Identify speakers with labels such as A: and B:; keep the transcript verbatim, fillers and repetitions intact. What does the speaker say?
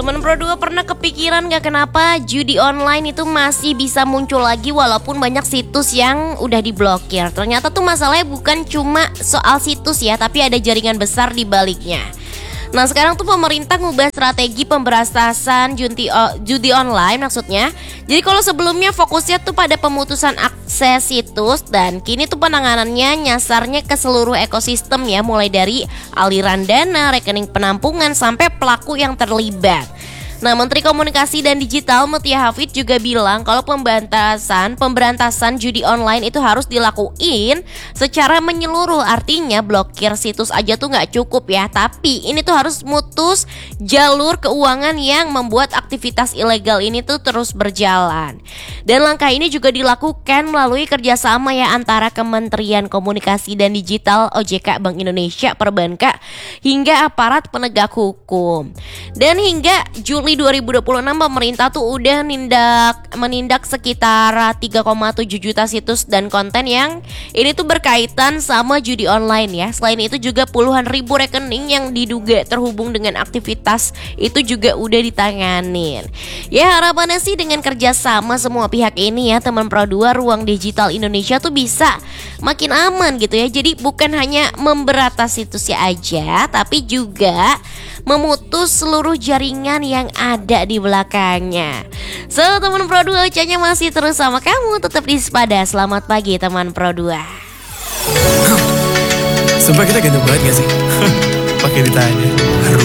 A: Teman Pro dua pernah kepikiran gak kenapa judi online itu masih bisa muncul lagi walaupun banyak situs yang udah diblokir? Ternyata tuh masalahnya bukan cuma soal situs ya, tapi ada jaringan besar di baliknya. Nah sekarang tuh pemerintah ngubah strategi pemberantasan judi, judi online maksudnya. Jadi kalau sebelumnya fokusnya tuh pada pemutusan akses situs, dan kini tuh penanganannya nyasarnya ke seluruh ekosistem ya, mulai dari aliran dana, rekening penampungan, sampai pelaku yang terlibat. Nah, Menteri Komunikasi dan Digital Mutia Hafid juga bilang kalau pemberantasan pemberantasan judi online itu harus dilakuin secara menyeluruh. Artinya blokir situs aja tuh nggak cukup ya, tapi ini tuh harus mutus jalur keuangan yang membuat aktivitas ilegal ini tuh terus berjalan. Dan langkah ini juga dilakukan melalui kerjasama ya antara Kementerian Komunikasi dan Digital, O J K, Bank Indonesia, Perbanka, hingga aparat penegak hukum. Dan hingga Juli dua ribu dua puluh enam pemerintah tuh udah nindak menindak sekitar tiga koma tujuh juta situs dan konten yang ini tuh berkaitan sama judi online ya. Selain itu juga puluhan ribu rekening yang diduga terhubung dengan aktivitas itu juga udah ditanganin. Ya harapannya sih dengan kerjasama semua pihak ini ya teman Pro dua, ruang digital Indonesia tuh bisa makin aman gitu ya. Jadi bukan hanya memberantas situsnya aja, tapi juga memutus seluruh jaringan yang ada di belakangnya. So teman Pro dua, Ucanya masih terus sama kamu, tetap di Sepada. Selamat pagi teman Pro dua.
B: Sumpah kita ganteng banget gak sih? Pakai ditanya.